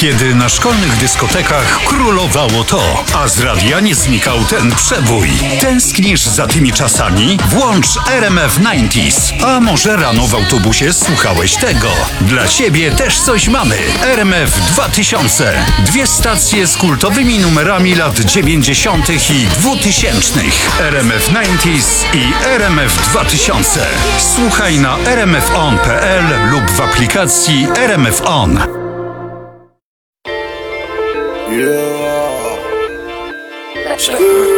Kiedy na szkolnych dyskotekach królowało to, a z radia nie znikał ten przebój. Tęsknisz za tymi czasami? Włącz RMF 90s. A może rano w autobusie słuchałeś tego? Dla ciebie też coś mamy. RMF 2000. Dwie stacje z kultowymi numerami lat 90. i 2000. RMF 90s i RMF 2000. Słuchaj na rmfon.pl lub w aplikacji RMF On. Yeah.